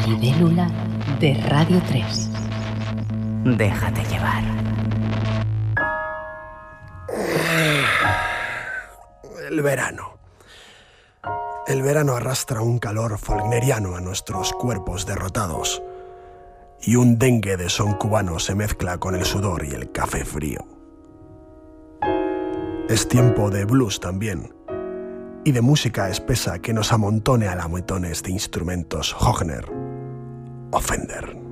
libélula de Radio 3. Déjate llevar. El verano. El verano arrastra un calor folgneriano a nuestros cuerpos derrotados, y un dengue de son cubano se mezcla con el sudor y el café frío. Es tiempo de blues también, y de música espesa que nos amontone a lametones de instrumentos Hogner o Fender.